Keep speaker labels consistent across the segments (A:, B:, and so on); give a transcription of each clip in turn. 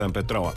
A: на петрола.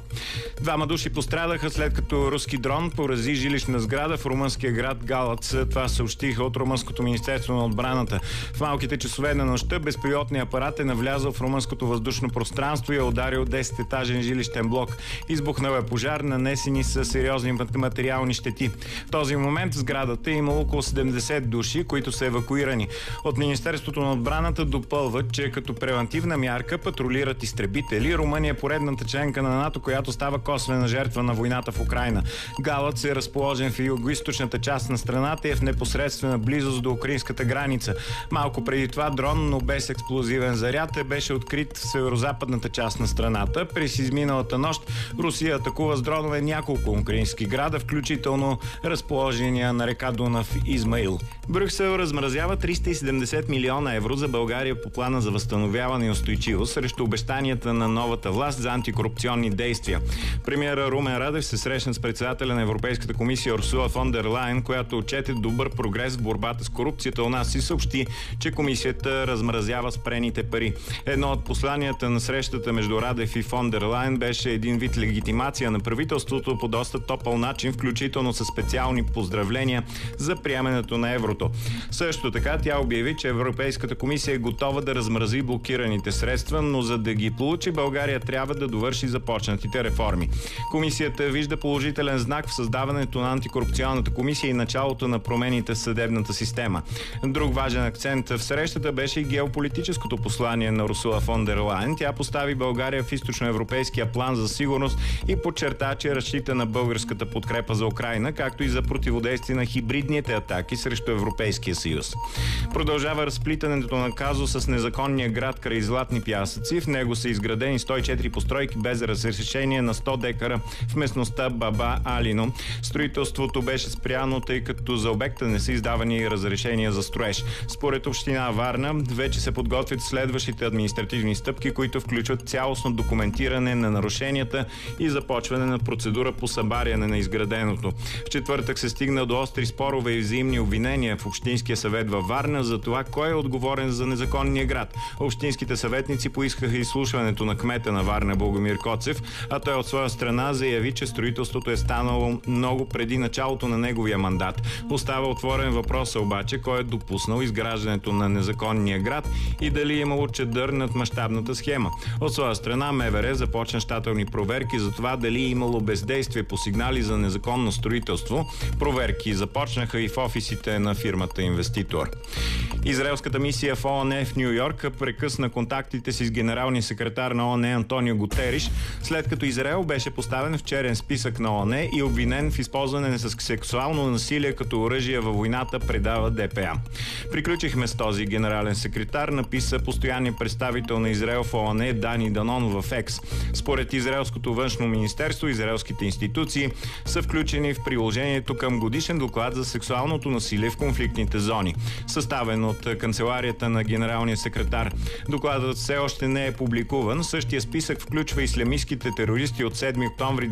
A: 2 души пострадаха след като руски дрон порази жилищна сграда в румънския град Галац. Това съобщиха от Румънското министерство на отбраната. В малките часове на нощта безпилотният апарат е навлязъл в румънското въздушно пространство и е ударил 10-етажен жилищен блок. Избухнал е пожар, нанесени са сериозни материални щети. В този момент в сградата е имало около 70 души, които са евакуирани. От Министерството на отбраната допълват, че като превантивна мярка патрулират изтребители. Румъния е поредната членка на НАТО, която става косвена жертва на войната в Украйна. Галац е разположен в югоизточната част на страната и е в непосредствена близост до украинската граница. Малко преди това дрон, но без експлозивен заряд, беше открит в северозападната част на страната. През изминалата нощ Русия атакува с дронове няколко украински града, включително разположения на река Дунав Измаил. Брюксел размразява 370 милиона евро за България по плана за възстановяване и устойчивост срещу обещанията на новата власт за антикорупционни действия. Премиера Румен Радев се срещна с председателя на Европейската комисия Урсула фон дер Лайен, която отчете добър прогрес в борбата с корупцията у нас и съобщи, че комисията размразява спрените пари. Едно от посланията на срещата между Радев и фон дер Лайен беше един вид легитимация на правителството по доста топъл начин, включително с специални поздравления за приемането на еврото. Също така тя обяви, че Европейската комисия е готова да размрази блокираните средства, но за да ги получи, България трябва да довърши започнатите реформи. Комисията вижда положителен знак в създаването на антикорупционната комисия и началото на промените в съдебната система. Друг важен акцент в срещата беше и геополитическото послание на Урсула фон дер Лайен. Тя постави България в източноевропейския план за сигурност и подчерта, че разчита на българската подкрепа за Украйна, както и за противодействие на хибридните атаки срещу Европейския съюз. Продължава разплитането на казуса с незаконния град край Златни пясъци. В него са изградени 104 постройки без разрешение на 100 декара в местността Баба Алино. Строителството беше спряно, тъй като за обекта не са издавани разрешения за строеж. Според община Варна вече се подготвят следващите административни стъпки, които включват цялостно документиране на нарушенията и започване на процедура по събаряне на изграденото. В четвъртък се стигна до остри спорове и взаимни обвинения в Общинския съвет във Варна за това кой е отговорен за незаконния град. Общинските съветници поискаха изслушването на кмета на Варна Богомир Коцев, а той от своя страна заяви, че строителството е станало много преди началото на неговия мандат. Остава отворен въпрос обаче кой е допуснал изграждането на незаконния град и дали е имало чадър над мащабната схема. От своя страна МВР започна щателни проверки за това дали е имало бездействие по сигнали за незаконно строителство. Проверки започнаха и в офисите на фирмата инвеститор. Израелската мисия в ООН в Ню Йорк прекъсна контактите си с генералния секретар на ООН Антонио Гутериш, след като Израел беше поставен в черен списък на ООН и обвинен в използване на сексуално насилие като оръжие във войната, предава ДПА. Приключихме с този генерален секретар, написа постоянният представител на Израел в ООН Дани Данон в Екс. Според Израелското външно министерство, израелските институции са включени в приложението към годишен доклад за сексуалното насилие в конфликтните зони, съставен от канцеларията на генералния секретар. Докладът все още не е публикуван. Същия списък включва ислямистските терористи от 7 октомври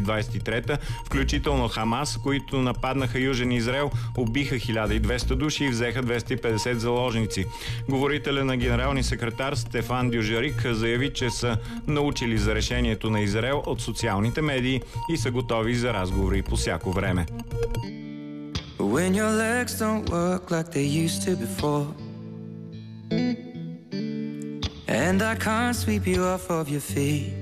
A: 2023, включително Хамас, които нападнаха Южен Израел, убиха 1200 души и взеха 250 заложници. Говорителя на генералния секретар Стефан Дюжарик заяви, че са научили за решението на Израел от социалните медии и са готови за разговори по всяко време.
B: When your legs don't work like they used to before, and I can't sweep you off of your feet,